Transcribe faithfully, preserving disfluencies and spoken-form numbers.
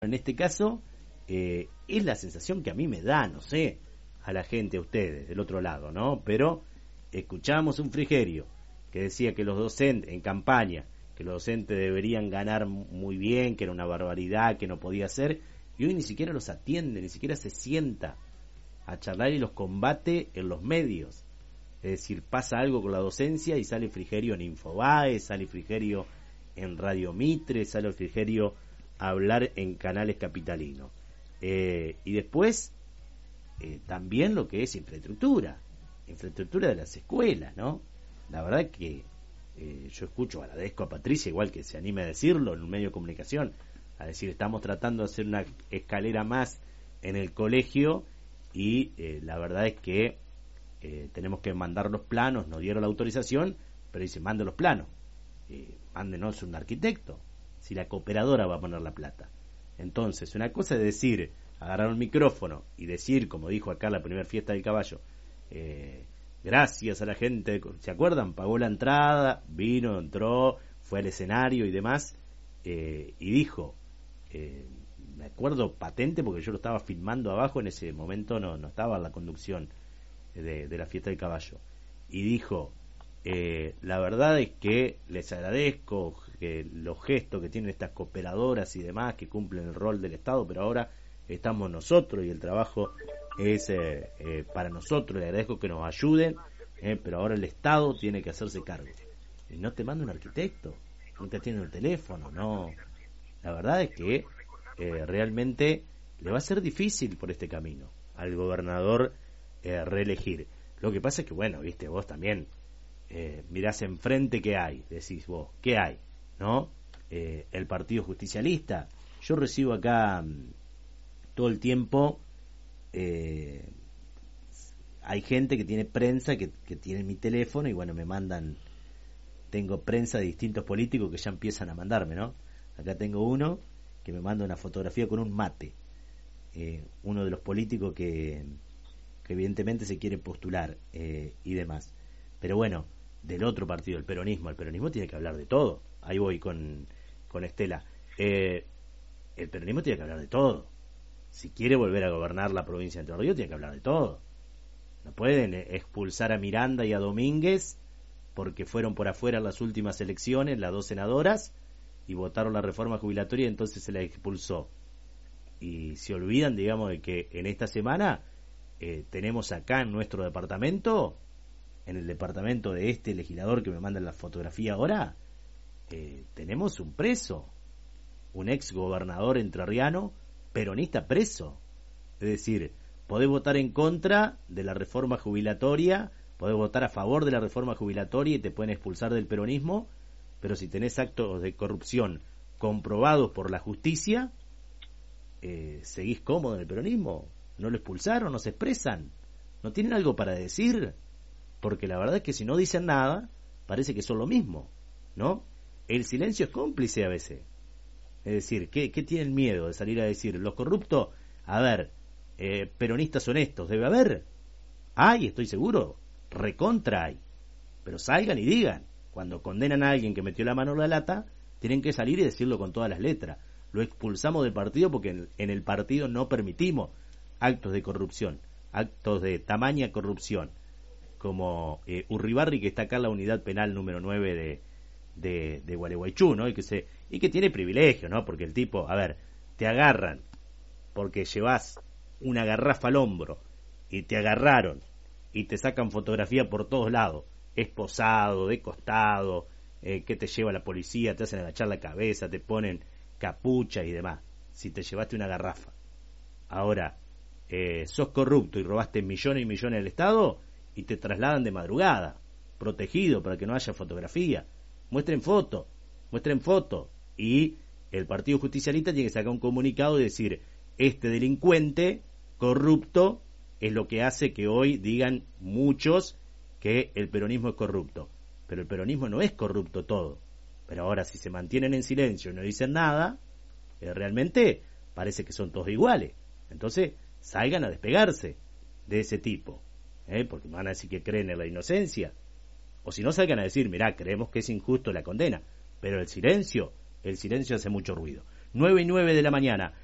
En este caso, eh, es la sensación que a mí me da, no sé, a la gente, a ustedes, del otro lado, ¿no? Pero escuchamos un Frigerio que decía que los docentes, en campaña, que los docentes deberían ganar muy bien, que era una barbaridad, que no podía ser, y hoy ni siquiera los atiende, ni siquiera se sienta a charlar y los combate en los medios. Es decir, pasa algo con la docencia y sale Frigerio en Infobae, sale Frigerio en Radio Mitre, sale Frigerio a hablar en canales capitalinos. Eh, y después, eh, también lo que es infraestructura, infraestructura de las escuelas, ¿no? La verdad que eh, yo escucho, agradezco a Patricia, igual que se anime a decirlo en un medio de comunicación, a decir, estamos tratando de hacer una escalera más en el colegio y eh, la verdad es que eh, tenemos que mandar los planos, nos dieron la autorización, pero dice, mande los planos, eh, mándenos un arquitecto, si la cooperadora va a poner la plata. Entonces, una cosa es decir, agarrar un micrófono y decir, como dijo acá la primera fiesta del caballo, eh, gracias a la gente, ¿se acuerdan? Pagó la entrada, vino, entró, fue al escenario y demás, eh, y dijo, eh, me acuerdo patente porque yo lo estaba filmando abajo, en ese momento no, no estaba en la conducción de, de la fiesta del caballo, y dijo, eh, la verdad es que les agradezco que los gestos que tienen estas cooperadoras y demás que cumplen el rol del Estado, pero ahora estamos nosotros y el trabajo es eh, eh, para nosotros, les agradezco que nos ayuden, eh, pero ahora el Estado tiene que hacerse cargo. Y no te manda un arquitecto, no te atiende el teléfono, no. La verdad es que eh, realmente le va a ser difícil por este camino al gobernador eh, reelegir. Lo que pasa es que, bueno, viste, vos también eh, mirás enfrente qué hay, decís vos, ¿qué hay? ¿No? Eh, el Partido Justicialista. Yo recibo acá mmm, todo el tiempo, eh, hay gente que tiene prensa, que, que tiene mi teléfono y bueno, me mandan, tengo prensa de distintos políticos que ya empiezan a mandarme, ¿no? Acá tengo uno que me manda una fotografía con un mate, eh, uno de los políticos que, que evidentemente se quiere postular eh, y demás. Pero bueno, del otro partido, el peronismo, el peronismo tiene que hablar de todo. Ahí voy con, con Estela. Eh, el peronismo tiene que hablar de todo. Si quiere volver a gobernar la provincia de Entre Ríos, tiene que hablar de todo. No pueden expulsar a Miranda y a Domínguez porque fueron por afuera en las últimas elecciones, las dos senadoras, y votaron la reforma jubilatoria y entonces se la expulsó. Y se olvidan, digamos, de que en esta semana eh, tenemos acá en nuestro departamento, en el departamento de este legislador que me manda la fotografía ahora, eh, tenemos un preso, un ex gobernador entrerriano, peronista preso. Es decir, podés votar en contra de la reforma jubilatoria, podés votar a favor de la reforma jubilatoria y te pueden expulsar del peronismo, pero si tenés actos de corrupción comprobados por la justicia, eh, seguís cómodo en el peronismo. No lo expulsaron, no se expresan, no tienen algo para decir, porque la verdad es que si no dicen nada, parece que son lo mismo, ¿no? El silencio es cómplice a veces. Es decir, ¿qué, qué tienen miedo de salir a decir? Los corruptos, a ver, eh, peronistas honestos, debe haber. Hay, estoy seguro, recontra hay. Pero salgan y digan. Cuando condenan a alguien que metió la mano en la lata, tienen que salir y decirlo con todas las letras. Lo expulsamos del partido porque en, en el partido no permitimos actos de corrupción, actos de tamaña corrupción, como eh, Urribarri, que está acá en la unidad penal número nueve de, de, de Gualeguaychú, ¿no? Y que se y que tiene privilegio, ¿no? Porque el tipo, a ver, te agarran porque llevas una garrafa al hombro y te agarraron y te sacan fotografía por todos lados, esposado, de costado, eh, que te lleva la policía, te hacen agachar la cabeza, te ponen capucha y demás, si te llevaste una garrafa. Ahora, eh, sos corrupto y robaste millones y millones del Estado y te trasladan de madrugada, protegido para que no haya fotografía. Muestren foto, muestren foto. Y el Partido Justicialista tiene que sacar un comunicado y decir, este delincuente corrupto es lo que hace que hoy digan muchos que el peronismo es corrupto. Pero el peronismo no es corrupto todo. Pero ahora si se mantienen en silencio y no dicen nada, eh, realmente parece que son todos iguales. Entonces salgan a despegarse de ese tipo, ¿eh? Porque van a decir que creen en la inocencia. O si no, salgan a decir, mirá, creemos que es injusto la condena. Pero el silencio, el silencio hace mucho ruido. Nueve y nueve de la mañana.